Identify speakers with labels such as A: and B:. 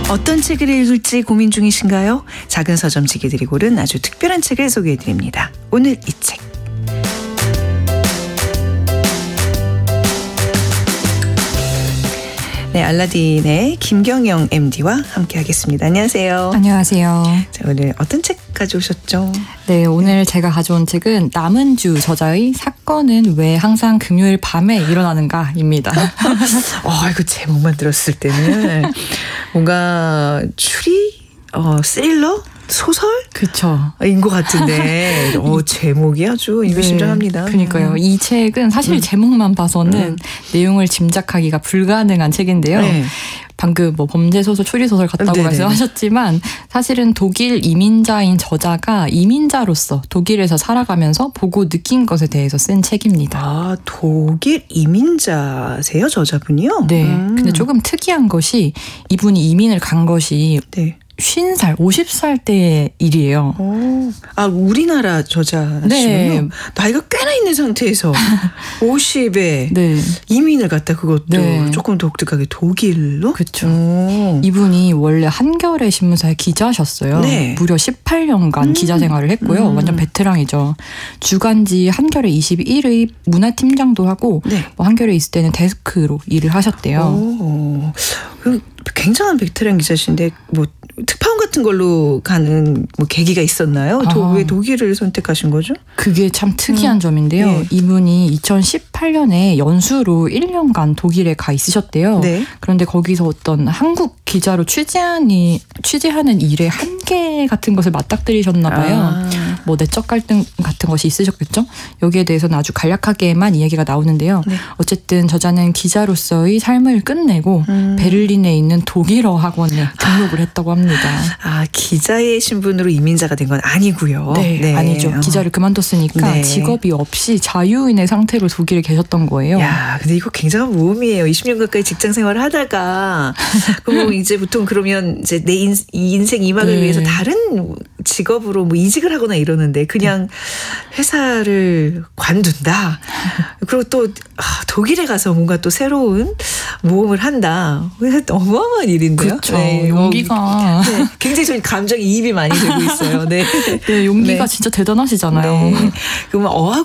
A: 어떤 책을 읽을지 고민 중이신가요? 작은 서점지기들이 고른 아주 특별한 책을 소개해드립니다. 오늘 이 책. 네, 알라딘의 김경영 MD와 함께하겠습니다. 안녕하세요.
B: 안녕하세요.
A: 자, 오늘 어떤 책 가져오셨죠?
B: 네, 오늘 제가 가져온 책은 남은주 저자의 사건은 왜 항상 금요일 밤에 일어나는가입니다.
A: 이거 제목만 들었을 때는 뭔가 스릴러? 소설?
B: 그렇죠.
A: 인 것 같은데 제목이 아주 의미심장합니다.
B: 네, 그러니까요. 이 책은 사실 제목만 봐서는 내용을 짐작하기가 불가능한 책인데요. 네. 방금 범죄소설, 추리소설 같다고 말씀하셨지만 사실은 독일 이민자인 저자가 이민자로서 독일에서 살아가면서 보고 느낀 것에 대해서 쓴 책입니다.
A: 아, 독일 이민자세요? 저자분이요?
B: 네. 근데 조금 특이한 것이 이분이 이민을 간 것이 50살, 50살 때의 일이에요.
A: 우리나라 저자시군요.
B: 네.
A: 나이가 꽤나 있는 상태에서 50에 이민을 갔다. 그것도 조금 독특하게 독일로?
B: 그렇죠. 이분이 원래 한겨레 신문사의 기자셨어요. 네. 무려 18년간 기자 생활을 했고요. 완전 베테랑이죠. 주간지 한겨레 21의 문화팀장도 하고 한겨레 있을 때는 데스크로 일을 하셨대요.
A: 굉장한 베테랑 기자신데 특파원 같은 걸로 가는 계기가 있었나요? 왜 독일을 선택하신 거죠?
B: 그게 참 특이한 점인데요. 네. 이분이 2018년에 연수로 1년간 독일에 가 있으셨대요. 네. 그런데 거기서 어떤 한국 기자로 취재하는 일의 한계 같은 것을 맞닥뜨리셨나 봐요. 내적 갈등 같은 것이 있으셨겠죠? 여기에 대해서는 아주 간략하게만 이야기가 나오는데요. 네. 어쨌든 저자는 기자로서의 삶을 끝내고 베를린에 있는 독일어 학원에 등록을 했다고 합니다.
A: 기자의 신분으로 이민자가 된 건 아니고요.
B: 네, 아니죠. 기자를 그만뒀으니까 직업이 없이 자유인의 상태로 독일에 계셨던 거예요.
A: 야, 근데 이거 굉장한 모험이에요. 20년 가까이 직장 생활을 하다가 이제 보통 그러면 이제 내 인생 이막을 위해서 다른 직업으로 이직을 하거나 이러는데 그냥 회사를 관둔다. 그리고 또 독일에 가서 뭔가 또 새로운 모험을 한다. 어마어마한 일인데요.
B: 그렇죠. 용기가
A: 굉장히 저희 감정이입이 많이 되고 있어요. 네,
B: 용기가 진짜 대단하시잖아요.
A: 그러면